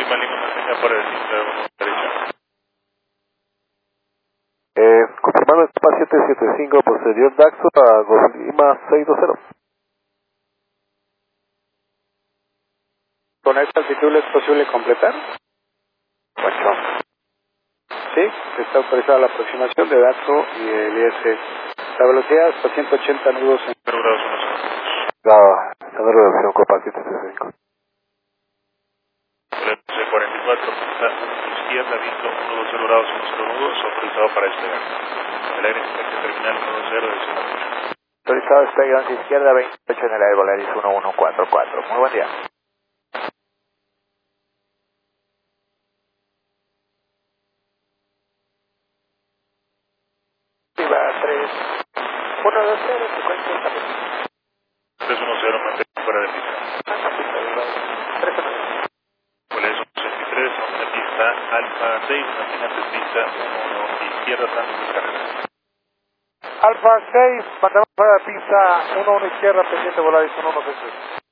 Lima Lima mantenga para el pista 1 derecha. Confirmando el Copa 775 posterior Daxo a 2 Lima 620. ¿Con esta altitud es posible completar? 8. Sí, está autorizada la aproximación de Daxo y el IS. La velocidad hasta 180 nudos en 0 grados 1 0. La reducción Copa 775. C44, pista 1 izquierda, viento 120 grados 10 nudos, autorizado para despegar. El aire en instancia terminal 120 de Autorizado despegue 11 izquierda, 28 en el aire, Volaris 1144. Muy buen día. Viva 3, 120, secuencia también. 310, mantenga para el pista. Volaris 163, en pista Alfa 6, mantenga pista 1 izquierda, tanto de carrera. Alfa 6, mandamos para la pista 1 izquierda, pendiente Volaris 116.